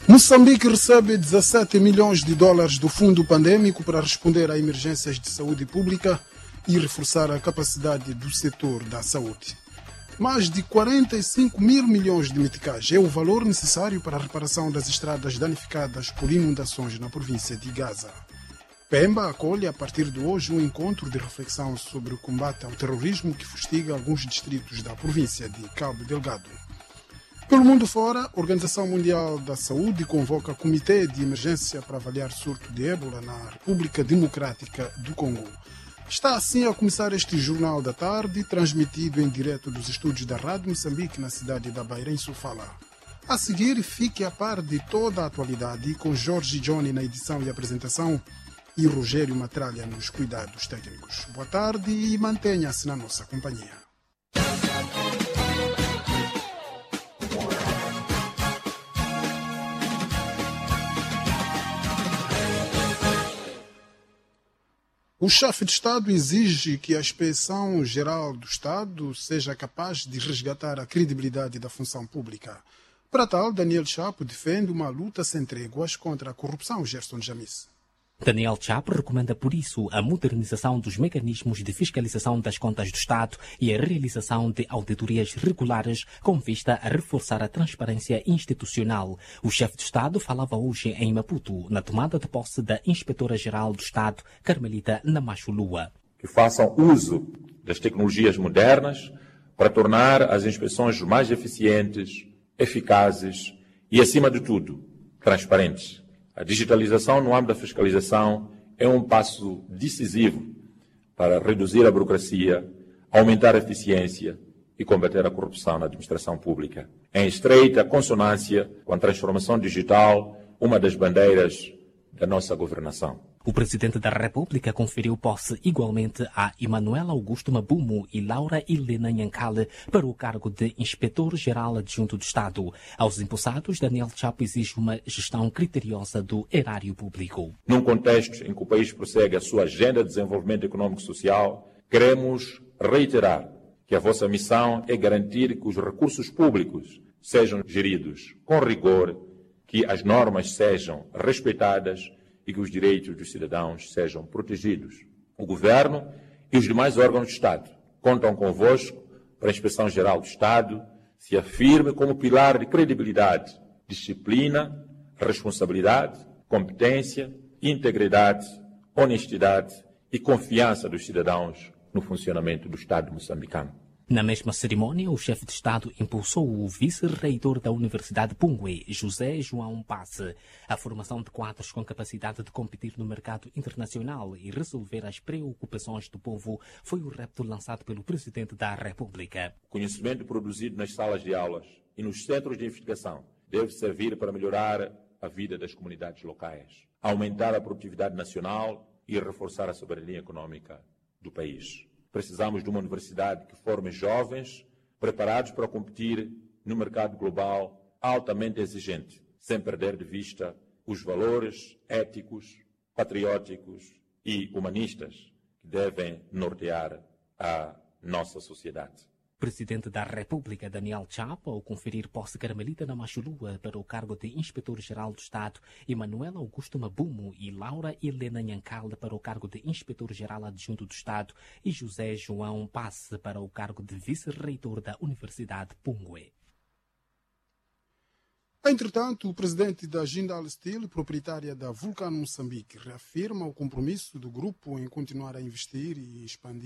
Moçambique recebe 17 milhões de dólares do fundo pandêmico para responder a emergências de saúde pública e reforçar a capacidade do setor da saúde. Mais de 45 mil milhões de meticais é o valor necessário para a reparação das estradas danificadas por inundações na província de Gaza. Pemba acolhe a partir de hoje um encontro de reflexão sobre o combate ao terrorismo que fustiga alguns distritos da província de Cabo Delgado. Pelo mundo fora, a Organização Mundial da Saúde convoca comitê de emergência para avaliar surto de ébola na República Democrática do Congo. Está assim a começar este Jornal da Tarde, transmitido em direto dos estúdios da Rádio Moçambique na cidade da Beira, em Sofala. A seguir, fique a par de toda a atualidade com Jorge Johnny na edição e apresentação e Rogério Matralha nos cuidados técnicos. Boa tarde e mantenha-se na nossa companhia. O chefe de Estado exige que a Inspeção-Geral do Estado seja capaz de resgatar a credibilidade da função pública. Para tal, Daniel Chapo defende uma luta sem tréguas contra a corrupção. Gerson Jamis. Daniel Chapo recomenda, por isso, a modernização dos mecanismos de fiscalização das contas do Estado e a realização de auditorias regulares com vista a reforçar a transparência institucional. O chefe de Estado falava hoje em Maputo, na tomada de posse da Inspetora-Geral do Estado, Carmelita Namachulua. Que façam uso das tecnologias modernas para tornar as inspeções mais eficientes, eficazes e, acima de tudo, transparentes. A digitalização no âmbito da fiscalização é um passo decisivo para reduzir a burocracia, aumentar a eficiência e combater a corrupção na administração pública. Em estreita consonância com a transformação digital, uma das bandeiras da nossa governação. O Presidente da República conferiu posse igualmente a Emanuel Augusto Mabumo e Laura Helena Nhankale para o cargo de Inspetor-Geral Adjunto do Estado. Aos empossados, Daniel Chapo exige uma gestão criteriosa do erário público. Num contexto em que o país prossegue a sua agenda de desenvolvimento econômico e social, queremos reiterar que a vossa missão é garantir que os recursos públicos sejam geridos com rigor, que as normas sejam respeitadas e que os direitos dos cidadãos sejam protegidos. O Governo e os demais órgãos do Estado contam convosco para a Inspeção-Geral do Estado se afirme como pilar de credibilidade, disciplina, responsabilidade, competência, integridade, honestidade e confiança dos cidadãos no funcionamento do Estado moçambicano. Na mesma cerimônia, o chefe de Estado impulsou o vice-reitor da Universidade Pungue, José João Passe. A formação de quadros com capacidade de competir no mercado internacional e resolver as preocupações do povo foi o repto lançado pelo Presidente da República. O conhecimento produzido nas salas de aulas e nos centros de investigação deve servir para melhorar a vida das comunidades locais, aumentar a produtividade nacional e reforçar a soberania econômica do país. Precisamos de uma universidade que forme jovens preparados para competir no mercado global altamente exigente, sem perder de vista os valores éticos, patrióticos e humanistas que devem nortear a nossa sociedade. Presidente da República, Daniel Chapo, ao conferir posse Carmelita Namachulua para o cargo de Inspetor-Geral do Estado, Emanuel Augusto Mabumo e Laura Helena Nhankale para o cargo de Inspetor-Geral Adjunto do Estado e José João Passe para o cargo de Vice-Reitor da Universidade Pungue. Entretanto, o presidente da Jindal Steel, proprietária da Vulcano Moçambique, reafirma o compromisso do grupo em continuar a investir e expandir